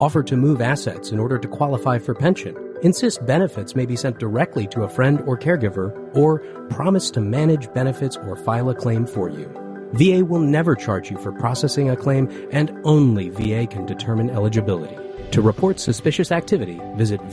offer to move assets in order to qualify for pension, insist benefits may be sent directly to a friend or caregiver, or promise to manage benefits or file a claim for you. VA will never charge you for processing a claim, and only VA can determine eligibility. To report suspicious activity, visit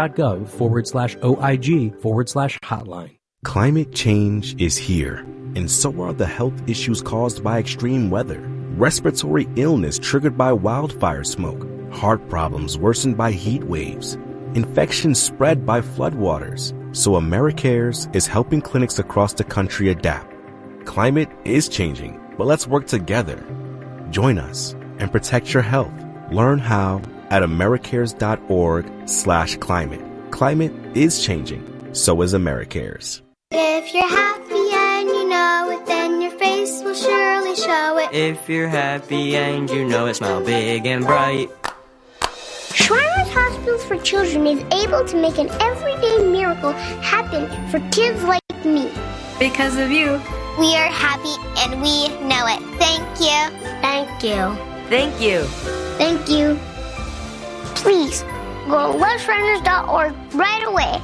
va.gov/OIG/hotline. Climate change is here, and so are the health issues caused by extreme weather. Respiratory illness triggered by wildfire smoke, heart problems worsened by heat waves, infections spread by floodwaters. So AmeriCares is helping clinics across the country adapt. Climate is changing, but let's work together. Join us and protect your health. Learn how at americares.org/climate. Climate is changing. So is AmeriCares. If you're happy and you know it, then your face will surely show it. If you're happy and you know it, smile big and bright. Shriners Hospitals for Children is able to make an everyday miracle happen for kids like me. Because of you, we are happy and we know it. Thank you. Thank you. Thank you. Thank you. Please go to loveshriners.org right away.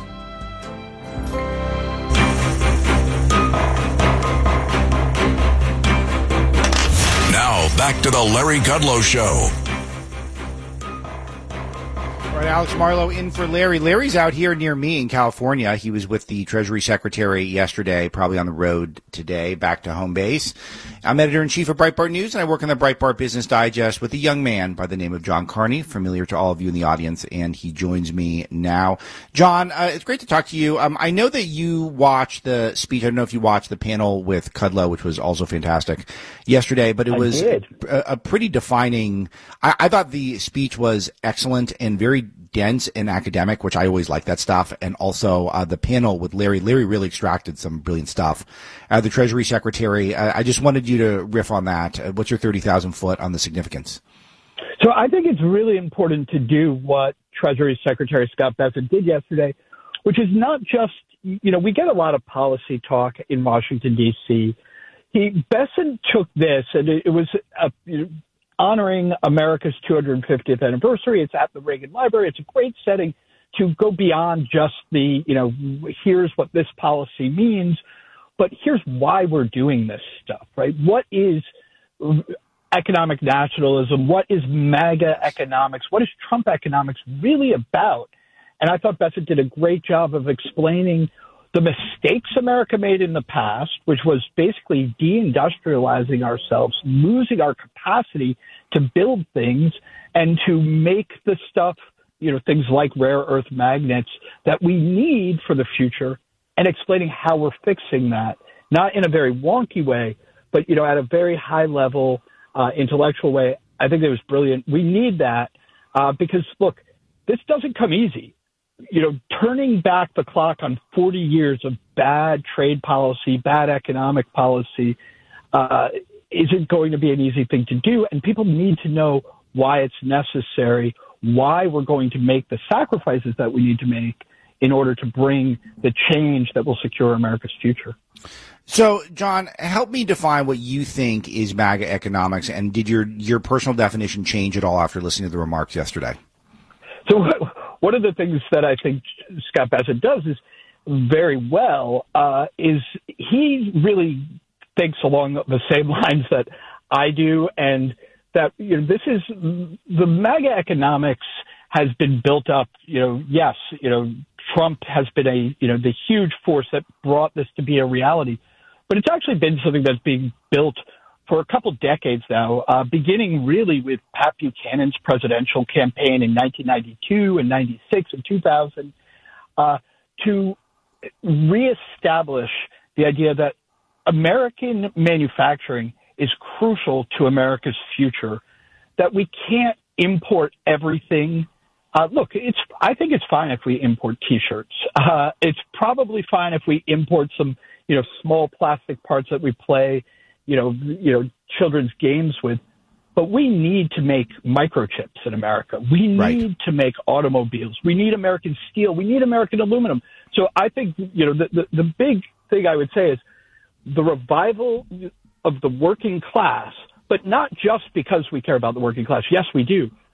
Now back to the Larry Kudlow Show. All right, Alex Marlow in for Larry. Larry's out here near me in California. He was with the Treasury Secretary yesterday, probably on the road today, back to home base. I'm editor-in-chief of Breitbart News, and I work on the Breitbart Business Digest with a young man by the name of John Carney, familiar to all of you in the audience, and he joins me now. John, it's great to talk to you. I know that you watched the speech. I don't know if you watched the panel with Kudlow, which was also fantastic yesterday, but it was a pretty defining. I thought the speech was excellent and very dense and academic, which I always like that stuff. And also the panel with Larry. Larry really extracted some brilliant stuff. The Treasury Secretary, I just wanted you to riff on that. What's your 30,000 foot on the significance? So I think it's really important to do what Treasury Secretary Scott Bessent did yesterday, which is not just, we get a lot of policy talk in Washington, D.C. Bessent took this, and it was honoring America's 250th anniversary. It's at the Reagan Library. It's a great setting to go beyond just the, here's what this policy means, but here's why we're doing this stuff, right? What is economic nationalism? What is MAGA economics? What is Trump economics really about? And I thought Bessent did a great job of explaining the mistakes America made in the past, which was basically deindustrializing ourselves, losing our capacity to build things and to make the stuff, things like rare earth magnets that we need for the future, and explaining how we're fixing that, not in a very wonky way, but, at a very high level, intellectual way. I think it was brilliant. We need that because, look, this doesn't come easy. Turning back the clock on 40 years of bad trade policy, bad economic policy, isn't going to be an easy thing to do. And people need to know why it's necessary, why we're going to make the sacrifices that we need to make in order to bring the change that will secure America's future. So, John, help me define what you think is MAGA economics, and did your personal definition change at all after listening to the remarks yesterday? So one of the things that I think Scott Bessent does is very well is he really thinks along the same lines that I do, and that this is the MAGA economics has been built up. Yes, Trump has been the huge force that brought this to be a reality, but it's actually been something that's being built for a couple decades now, beginning really with Pat Buchanan's presidential campaign in 1992 and 96 and 2000, to reestablish the idea that American manufacturing is crucial to America's future, that we can't import everything. Look, I think it's fine if we import T-shirts. It's probably fine if we import some, small plastic parts that we play, children's games with. But we need to make microchips in America. We need to make automobiles. We need American steel. We need American aluminum. So I think, the big thing I would say is the revival of the working class, but not just because we care about the working class. Yes, we do.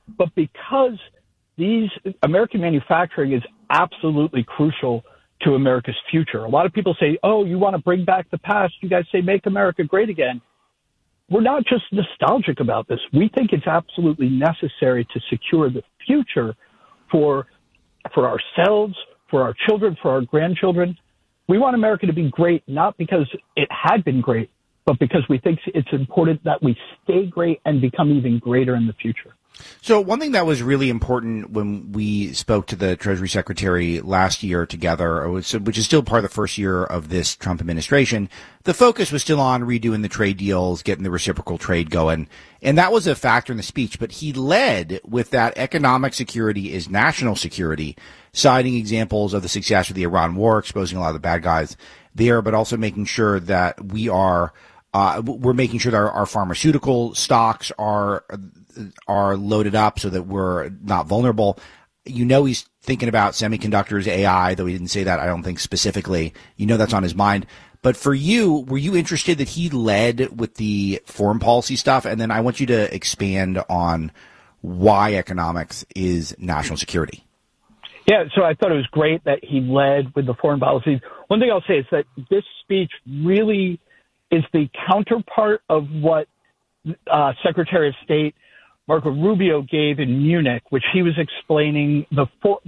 But because these American manufacturing is absolutely crucial to America's future. A lot of people say, oh, you want to bring back the past. You guys say, make America great again. We're not just nostalgic about this. We think it's absolutely necessary to secure the future for ourselves, for our children, for our grandchildren. We want America to be great, not because it had been great, but because we think it's important that we stay great and become even greater in the future. So one thing that was really important when we spoke to the Treasury Secretary last year together, which is still part of the first year of this Trump administration, the focus was still on redoing the trade deals, getting the reciprocal trade going. And that was a factor in the speech. But he led with that economic security is national security, citing examples of the success of the Iran war, exposing a lot of the bad guys there, but also making sure that we're making sure that our pharmaceutical stocks are loaded up so that we're not vulnerable. You know, he's thinking about semiconductors, AI, though he didn't say that, I don't think specifically. You know, that's on his mind. But for you, were you interested that he led with the foreign policy stuff? And then I want you to expand on why economics is national security. Yeah, so I thought it was great that he led with the foreign policy. One thing I'll say is that this speech really is the counterpart of what Secretary of State Marco Rubio gave in Munich, which he was explaining the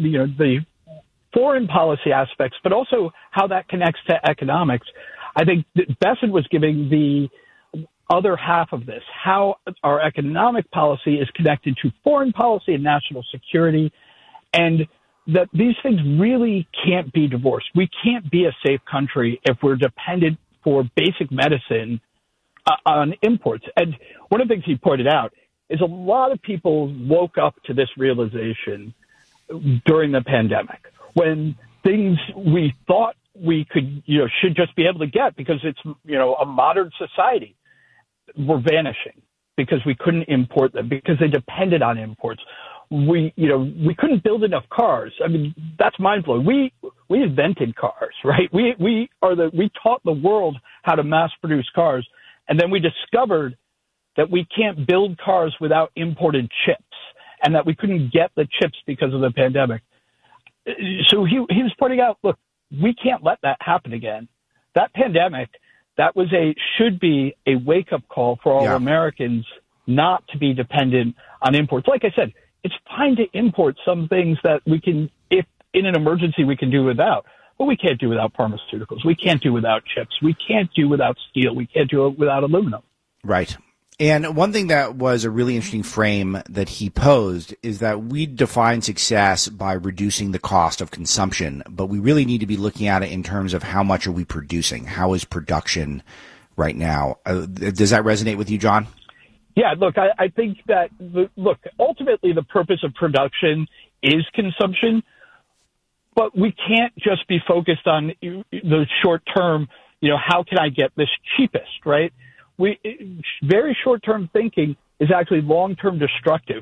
foreign policy aspects, but also how that connects to economics. I think Bessent was giving the other half of this, how our economic policy is connected to foreign policy and national security, and that these things really can't be divorced. We can't be a safe country if we're dependent for basic medicine on imports. And one of the things he pointed out is a lot of people woke up to this realization during the pandemic when things we thought we could, should just be able to get because it's, a modern society were vanishing because we couldn't import them because they depended on imports. We couldn't build enough cars. I mean, that's mind blowing. We invented cars, right? We taught the world how to mass produce cars. And then we discovered that we can't build cars without imported chips and that we couldn't get the chips because of the pandemic. So he was pointing out, look, we can't let that happen again. That pandemic, should be a wake-up call for all Americans not to be dependent on imports. Like I said, it's fine to import some things that we can, if in an emergency, we can do without. But we can't do without pharmaceuticals. We can't do without chips. We can't do without steel. We can't do it without aluminum. Right. And one thing that was a really interesting frame that he posed is that we define success by reducing the cost of consumption, but we really need to be looking at it in terms of how much are we producing? How is production right now? Does that resonate with you, John? Yeah, look, I think that, ultimately the purpose of production is consumption, but we can't just be focused on the short term, how can I get this cheapest, right? Very short-term thinking is actually long-term destructive.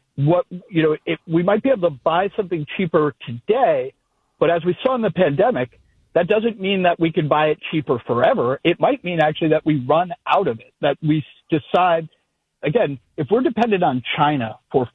We might be able to buy something cheaper today, but as we saw in the pandemic, that doesn't mean that we can buy it cheaper forever. It might mean actually that we run out of it, that we decide, again, if we're dependent on China for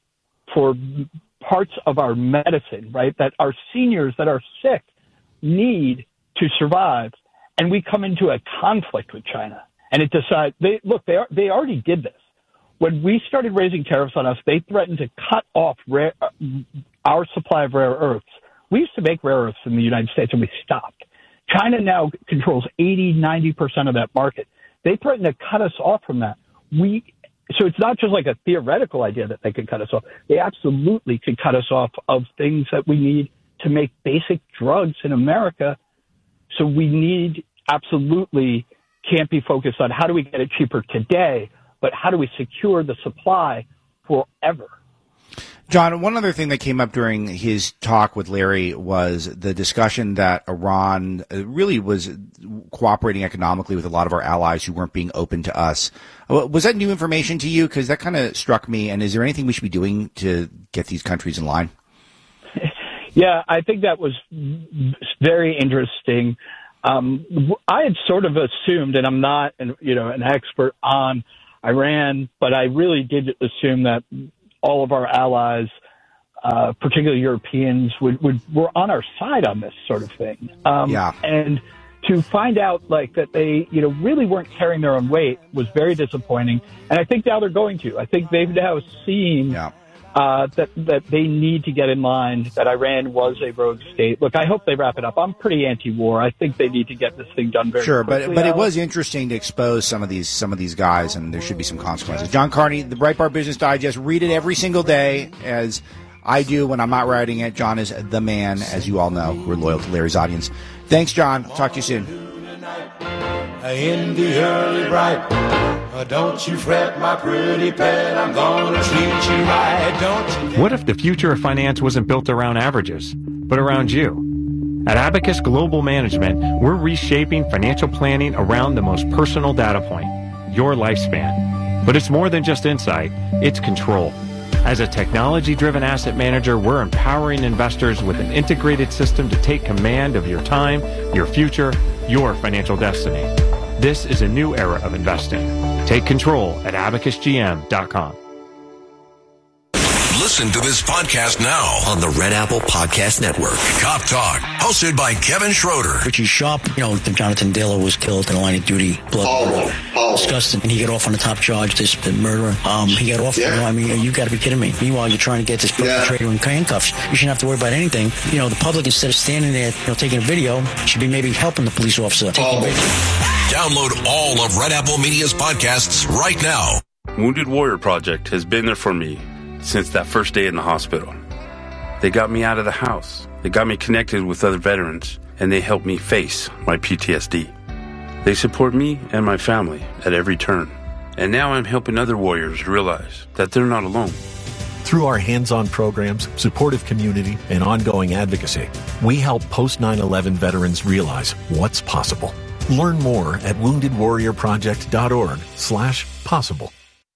parts of our medicine, right, that our seniors that are sick need to survive, and we come into a conflict with China, and it decides, they already did this. When we started raising tariffs on us, they threatened to cut off our supply of rare earths. We used to make rare earths in the United States, and we stopped. China now controls 80-90% of that market. They threatened to cut us off from that. So it's not just like a theoretical idea that they could cut us off. They absolutely could cut us off of things that we need to make basic drugs in America. So we absolutely can't be focused on how do we get it cheaper today, but how do we secure the supply forever? John, one other thing that came up during his talk with Larry was the discussion that Iran really was cooperating economically with a lot of our allies who weren't being open to us. Was that new information to you? Because that kind of struck me. And is there anything we should be doing to get these countries in line? Yeah, I think that was very interesting. I had sort of assumed, and I'm not an expert on Iran, but I really did assume that all of our allies, particularly Europeans, were on our side on this sort of thing. And to find out like that they, really weren't carrying their own weight was very disappointing. And I think now they're going to. I think they've now seen that they need to get in line, that Iran was a rogue state. Look, I hope they wrap it up. I'm pretty anti-war. I think they need to get this thing done very quickly. But it was interesting to expose some of these guys, and there should be some consequences. John Carney, the Breitbart Business Digest. Read it every single day, as I do when I'm not writing it. John is the man, as you all know, who are loyal to Larry's audience. Thanks, John. Talk to you soon. In the early bright, don't you fret, my pretty pet, I'm gonna treat you right, don't you? What if the future of finance wasn't built around averages, but around you? At Abacus Global Management, we're reshaping financial planning around the most personal data point, your lifespan. But it's more than just insight, it's control. As a technology-driven asset manager, we're empowering investors with an integrated system to take command of your time, your future, your financial destiny. This is a new era of investing. Take control at abacusgm.com. Listen to this podcast now on the Red Apple Podcast Network. Cop Talk, hosted by Kevin Schroeder. Richie Sharp, Jonathan Dillon was killed in a line of duty. Blood. Disgusting. And he got off on the top charge, the murderer. He got off. You got to be kidding me. Meanwhile, you're trying to get this perpetrator in handcuffs. You shouldn't have to worry about anything. The public, instead of standing there, taking a video, should be maybe helping the police officer taking a video. Download all of Red Apple Media's podcasts right now. Wounded Warrior Project has been there for me since that first day in the hospital. They got me out of the house. They got me connected with other veterans, and they helped me face my PTSD. They support me and my family at every turn. And now I'm helping other warriors realize that they're not alone. Through our hands-on programs, supportive community, and ongoing advocacy, we help post-9/11 veterans realize what's possible. Learn more at woundedwarriorproject.org/possible.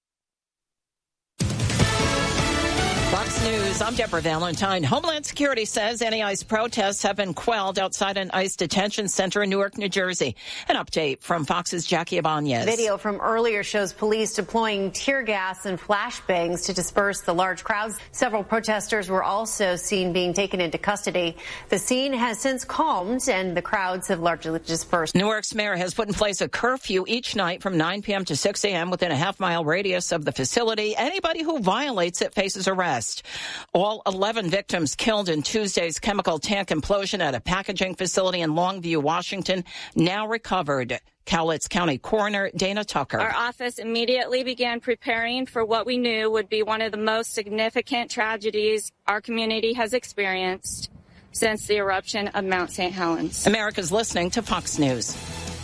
Fox News, I'm Deborah Valentine. Homeland Security says any ICE protests have been quelled outside an ICE detention center in Newark, New Jersey. An update from Fox's Jackie Ibanez. Video from earlier shows police deploying tear gas and flashbangs to disperse the large crowds. Several protesters were also seen being taken into custody. The scene has since calmed and the crowds have largely dispersed. Newark's mayor has put in place a curfew each night from 9 p.m. to 6 a.m. within a half-mile radius of the facility. Anybody who violates it faces arrest. All 11 victims killed in Tuesday's chemical tank implosion at a packaging facility in Longview, Washington, now recovered. Cowlitz County Coroner Dana Tucker. Our office immediately began preparing for what we knew would be one of the most significant tragedies our community has experienced since the eruption of Mount St. Helens. America's listening to Fox News.